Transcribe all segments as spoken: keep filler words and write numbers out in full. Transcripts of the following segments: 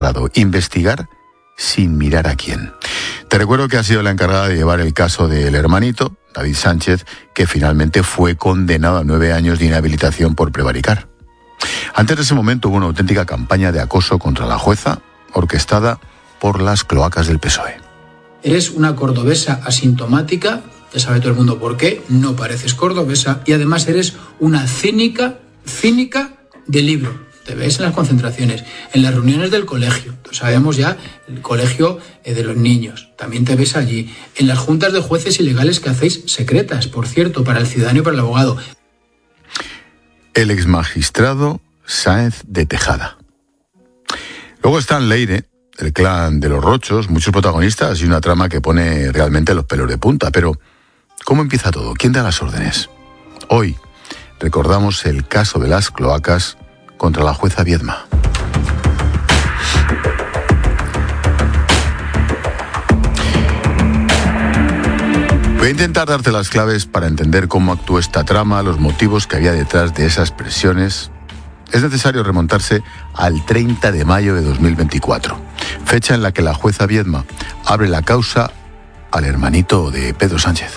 investigar sin mirar a quién. Te recuerdo que ha sido la encargada de llevar el caso del hermanito, David Sánchez, que finalmente fue condenado a nueve años de inhabilitación por prevaricar. Antes de ese momento hubo una auténtica campaña de acoso contra la jueza, orquestada por las cloacas del P S O E. Eres una cordobesa asintomática, ya sabe todo el mundo por qué, no pareces cordobesa y además eres una cínica, cínica de libro. Te ves en las concentraciones, en las reuniones del colegio, sabemos ya el colegio de los niños, también te ves allí, en las juntas de jueces ilegales que hacéis secretas, por cierto, para el ciudadano y para el abogado. El exmagistrado Sáenz de Tejada. Luego están Leire, el clan de los Rochos, muchos protagonistas y una trama que pone realmente los pelos de punta. Pero, ¿cómo empieza todo? ¿Quién da las órdenes? Hoy recordamos el caso de las cloacas contra la jueza Viedma. Voy a intentar darte las claves para entender cómo actuó esta trama, los motivos que había detrás de esas presiones. Es necesario remontarse al treinta de mayo de dos mil veinticuatro, fecha en la que la jueza Viedma abre la causa al hermanito de Pedro Sánchez.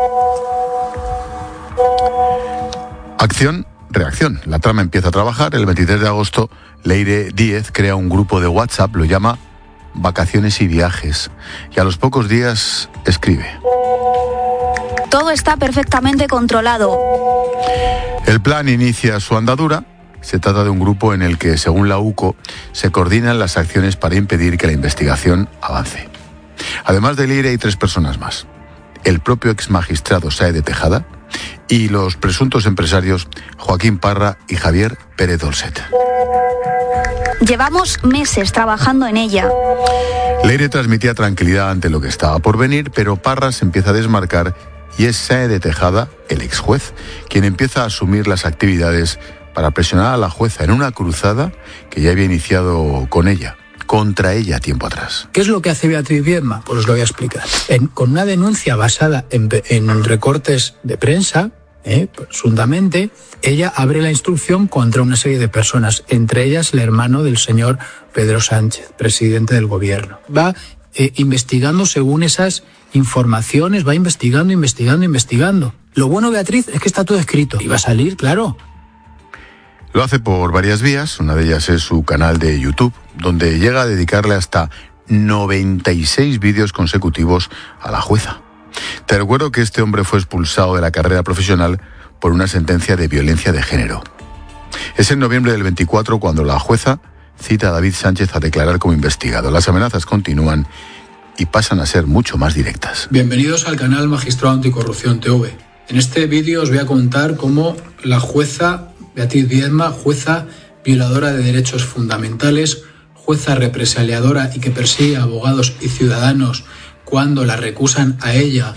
Acción, reacción. La trama empieza a trabajar. El veintitrés de agosto, Leire Díez crea un grupo de WhatsApp, lo llama Vacaciones y Viajes, y a los pocos días escribe: todo está perfectamente controlado. El plan inicia su andadura. Se trata de un grupo en el que, según la U C O, se coordinan las acciones para impedir que la investigación avance. Además de Leire hay tres personas más: el propio exmagistrado Sáenz de Tejada y los presuntos empresarios Joaquín Parra y Javier Pérez Dolcet. Llevamos meses trabajando en ella. Leire transmitía tranquilidad ante lo que estaba por venir, pero Parra se empieza a desmarcar y es Sáenz de Tejada, el ex juez, quien empieza a asumir las actividades para presionar a la jueza en una cruzada que ya había iniciado con ella, contra ella tiempo atrás. ¿Qué es lo que hace Beatriz Viedma? Pues os lo voy a explicar. En, con una denuncia basada en, en recortes de prensa, eh, presuntamente, ella abre la instrucción contra una serie de personas, entre ellas el hermano del señor Pedro Sánchez, presidente del gobierno. Va eh, investigando según esas informaciones, va investigando, investigando, investigando. Lo bueno, Beatriz, es que está todo escrito y va a salir, claro. Lo hace por varias vías, una de ellas es su canal de YouTube, donde llega a dedicarle hasta noventa y seis vídeos consecutivos a la jueza. Te recuerdo que este hombre fue expulsado de la carrera profesional por una sentencia de violencia de género. Es en noviembre del veinticuatro cuando la jueza cita a David Sánchez a declarar como investigado. Las amenazas continúan y pasan a ser mucho más directas. Bienvenidos al canal Magistrado Anticorrupción T V. En este vídeo os voy a contar cómo la jueza Beatriz Viedma, jueza violadora de derechos fundamentales, jueza represaliadora y que persigue a abogados y ciudadanos cuando la recusan a ella.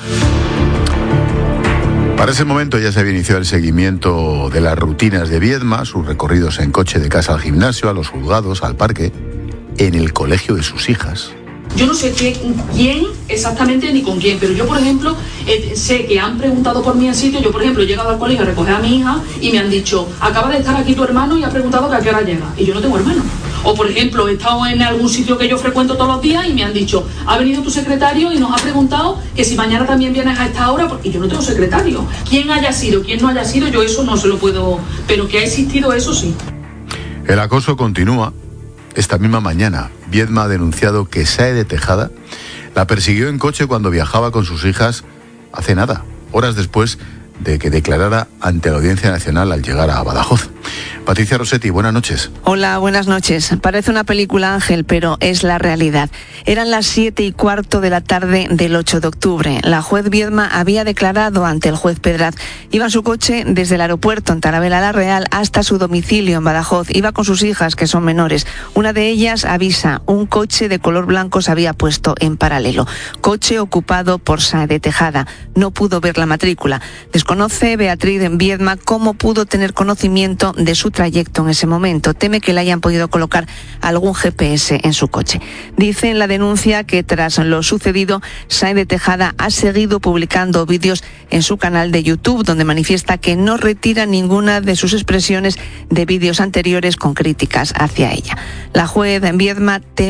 Para ese momento ya se había iniciado el seguimiento de las rutinas de Viedma, sus recorridos en coche de casa al gimnasio, a los juzgados, al parque, en el colegio de sus hijas. Yo no sé qué, quién exactamente ni con quién, pero yo, por ejemplo, eh, sé que han preguntado por mí en sitio. Yo, por ejemplo, he llegado al colegio a recoger a mi hija y me han dicho: acaba de estar aquí tu hermano y ha preguntado que a qué hora llega. Y yo no tengo hermano. O, por ejemplo, he estado en algún sitio que yo frecuento todos los días y me han dicho: ha venido tu secretario y nos ha preguntado que si mañana también vienes a esta hora, porque yo no tengo secretario. Quién haya sido, quién no haya sido, yo eso no se lo puedo... Pero que ha existido, eso sí. El acoso continúa. Esta misma mañana, Viedma ha denunciado que Sáenz de Tejada la persiguió en coche cuando viajaba con sus hijas hace nada, horas después de que declarara ante la Audiencia Nacional al llegar a Badajoz. Patricia Rossetti, buenas noches. Hola, buenas noches. Parece una película, Ángel, pero es la realidad. Eran las siete y cuarto de la tarde del ocho de octubre. La juez Viedma había declarado ante el juez Pedraz. Iba en su coche desde el aeropuerto en Taravera la Real hasta su domicilio en Badajoz. Iba con sus hijas, que son menores. Una de ellas avisa: un coche de color blanco se había puesto en paralelo. Coche ocupado por Sáenz de Tejada. No pudo ver la matrícula. Desconoce Beatriz Viedma cómo pudo tener conocimiento de su su trayecto en ese momento. Teme que le hayan podido colocar algún G P S en su coche. Dice en la denuncia que tras lo sucedido, Sáenz de Tejada ha seguido publicando vídeos en su canal de YouTube, donde manifiesta que no retira ninguna de sus expresiones de vídeos anteriores con críticas hacia ella. La juez Viedma